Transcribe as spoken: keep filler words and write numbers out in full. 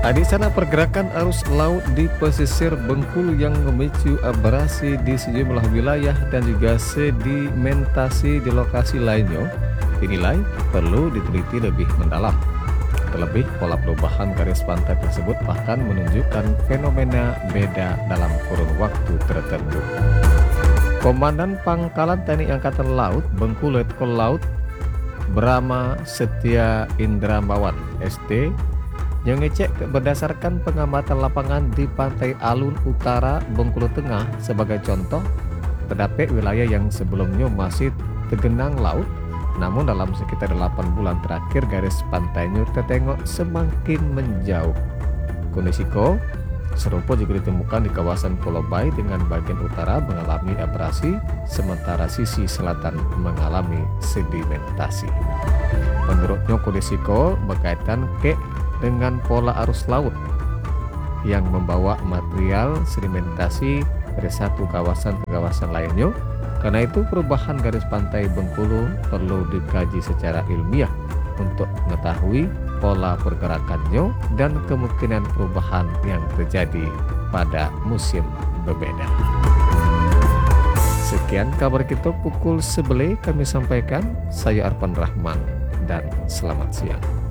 Di sana pergerakan arus laut di pesisir Bengkulu yang memicu abrasi di sejumlah wilayah dan juga sedimentasi di lokasi lainnya dinilai perlu diteliti lebih mendalam. Terlebih pola perubahan garis pantai tersebut bahkan menunjukkan fenomena beda dalam kurun waktu tertentu. Komandan Pangkalan T N I Angkatan Laut Bengkulu Letkol Laut Brahma Setia Indramawan S T yang ngecek berdasarkan pengamatan lapangan di Pantai Alun Utara Bengkulu Tengah sebagai contoh, terdapat wilayah yang sebelumnya masih tergenang laut, namun dalam sekitar delapan bulan terakhir garis pantainya tertengok semakin menjauh. Kondisi ko serupa juga ditemukan di kawasan Pulau Bayi dengan bagian utara mengalami abrasi, sementara sisi selatan mengalami sedimentasi. Menurutnya kondisi ko berkaitan ke dengan pola arus laut yang membawa material sedimentasi dari satu kawasan ke kawasan lainnya. Karena itu perubahan garis pantai Bengkulu perlu dikaji secara ilmiah untuk mengetahui pola pergerakannya dan kemungkinan perubahan yang terjadi pada musim berbeda. Sekian kabar kita pukul sebelas kami sampaikan. Saya Arpan Rahman dan selamat siang.